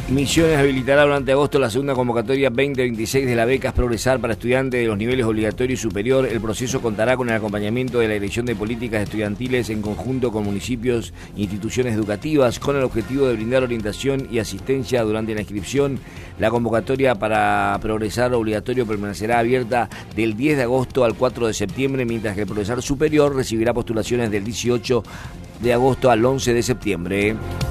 Misiones habilitará durante agosto la segunda convocatoria 2026 de la Becas Progresar para estudiantes de los niveles obligatorio y superior. El proceso contará con el acompañamiento de la Dirección de Políticas Estudiantiles en conjunto con municipios e instituciones educativas, con el objetivo de brindar orientación y asistencia durante la inscripción. La convocatoria para Progresar obligatorio permanecerá abierta del 10 de agosto al 4 de septiembre, mientras que el Progresar superior recibirá postulaciones del 18 de agosto al 11 de septiembre.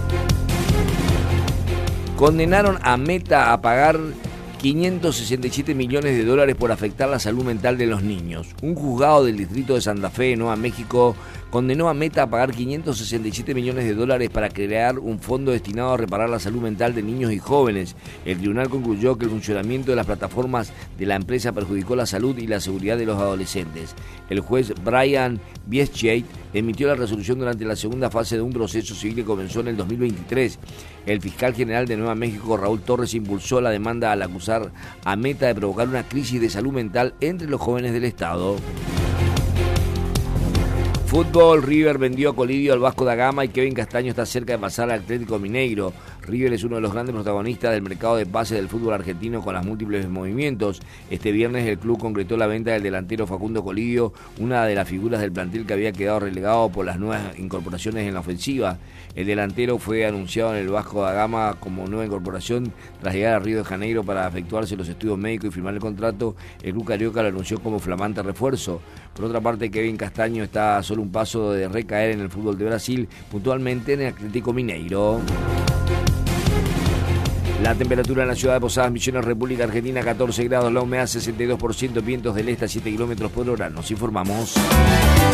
Condenaron a Meta a pagar 567 millones de dólares por afectar la salud mental de los niños. Un juzgado del distrito de Santa Fe, Nueva México, condenó a Meta a pagar 567 millones de dólares para crear un fondo destinado a reparar la salud mental de niños y jóvenes. El tribunal concluyó que el funcionamiento de las plataformas de la empresa perjudicó la salud y la seguridad de los adolescentes. El juez Brian Biescheit emitió la resolución durante la segunda fase de un proceso civil que comenzó en el 2023. El fiscal general de Nueva México, Raúl Torres, impulsó la demanda al acusar a Meta de provocar una crisis de salud mental entre los jóvenes del estado. Fútbol, River vendió a Colidio al Vasco da Gama y Kevin Castaño está cerca de pasar al Atlético Mineiro. River es uno de los grandes protagonistas del mercado de pases del fútbol argentino con las múltiples movimientos. Este viernes el club concretó la venta del delantero Facundo Colidio, una de las figuras del plantel que había quedado relegado por las nuevas incorporaciones en la ofensiva. El delantero fue anunciado en el Vasco da Gama como nueva incorporación tras llegar a Río de Janeiro para efectuarse los estudios médicos y firmar el contrato. El club carioca lo anunció como flamante refuerzo. Por otra parte, Kevin Castaño está a solo un paso de recaer en el fútbol de Brasil, puntualmente en el Atlético Mineiro. La temperatura en la ciudad de Posadas Misiones, República Argentina, 14 grados, la humedad 62%, vientos del este a 7 kilómetros por hora. Nos informamos.